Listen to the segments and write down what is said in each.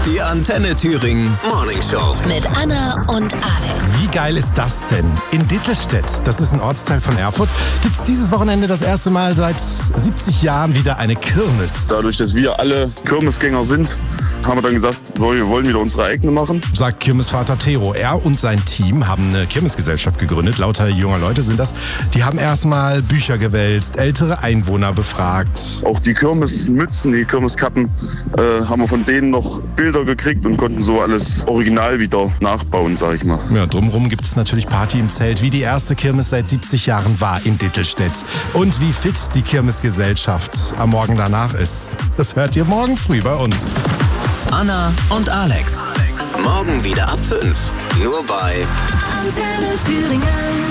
Die Antenne Thüringen Morning Show. Mit Anna und Alex. Wie geil ist das denn? In Dittelstedt, das ist ein Ortsteil von Erfurt, gibt es dieses Wochenende das erste Mal seit 70 Jahren wieder eine Kirmes. Dadurch, dass wir alle Kirmesgänger sind, haben wir dann gesagt, wir wollen wieder unsere eigene machen. Sagt Kirmesvater Theo. Er und sein Team haben eine Kirmesgesellschaft gegründet. Lauter junger Leute sind das. Die haben erstmal Bücher gewälzt, ältere Einwohner befragt. Auch die Kirmesmützen, die Kirmeskappen, haben wir von denen noch Bilder gekriegt und konnten so alles original wieder nachbauen, sag ich mal. Ja, drumherum gibt es natürlich Party im Zelt, wie die erste Kirmes seit 70 Jahren war in Dittelstedt. Und wie fit die Kirmesgesellschaft am Morgen danach ist. Das hört ihr morgen früh bei uns. Anna und Alex. Morgen wieder ab 5. Nur bei Antenne Thüringen.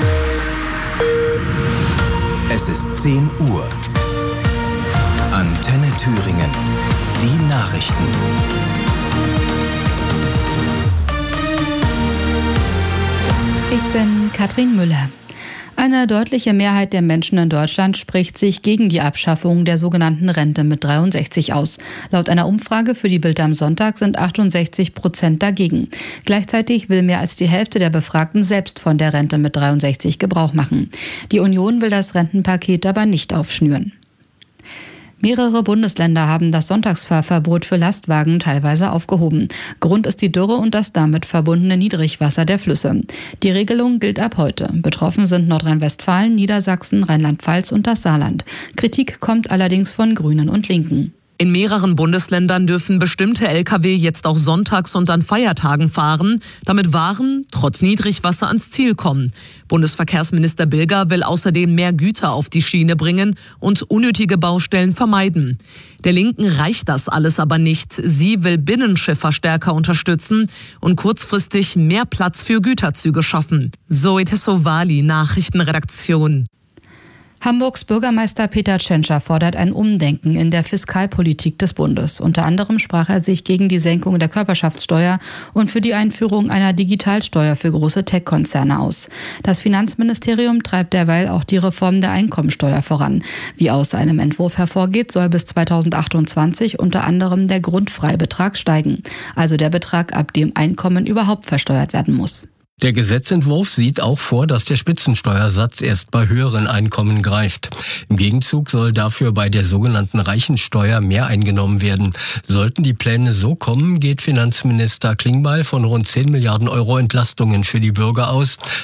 Es ist 10 Uhr. Antenne Thüringen. Die Nachrichten. Ich bin Katrin Müller. Eine deutliche Mehrheit der Menschen in Deutschland spricht sich gegen die Abschaffung der sogenannten Rente mit 63 aus. Laut einer Umfrage für die Bild am Sonntag sind 68% dagegen. Gleichzeitig will mehr als die Hälfte der Befragten selbst von der Rente mit 63 Gebrauch machen. Die Union will das Rentenpaket aber nicht aufschnüren. Mehrere Bundesländer haben das Sonntagsfahrverbot für Lastwagen teilweise aufgehoben. Grund ist die Dürre und das damit verbundene Niedrigwasser der Flüsse. Die Regelung gilt ab heute. Betroffen sind Nordrhein-Westfalen, Niedersachsen, Rheinland-Pfalz und das Saarland. Kritik kommt allerdings von Grünen und Linken. In mehreren Bundesländern dürfen bestimmte Lkw jetzt auch sonntags und an Feiertagen fahren, damit Waren trotz Niedrigwasser ans Ziel kommen. Bundesverkehrsminister Bilger will außerdem mehr Güter auf die Schiene bringen und unnötige Baustellen vermeiden. Der Linken reicht das alles aber nicht. Sie will Binnenschiffer stärker unterstützen und kurzfristig mehr Platz für Güterzüge schaffen. Zoe Tessovali, Nachrichtenredaktion. Hamburgs Bürgermeister Peter Tschentscher fordert ein Umdenken in der Fiskalpolitik des Bundes. Unter anderem sprach er sich gegen die Senkung der Körperschaftssteuer und für die Einführung einer Digitalsteuer für große Tech-Konzerne aus. Das Finanzministerium treibt derweil auch die Reform der Einkommensteuer voran. Wie aus einem Entwurf hervorgeht, soll bis 2028 unter anderem der Grundfreibetrag steigen, also der Betrag, ab dem Einkommen überhaupt versteuert werden muss. Der Gesetzentwurf sieht auch vor, dass der Spitzensteuersatz erst bei höheren Einkommen greift. Im Gegenzug soll dafür bei der sogenannten Reichensteuer mehr eingenommen werden. Sollten die Pläne so kommen, geht Finanzminister Klingbeil von rund 10 Milliarden Euro Entlastungen für die Bürger aus.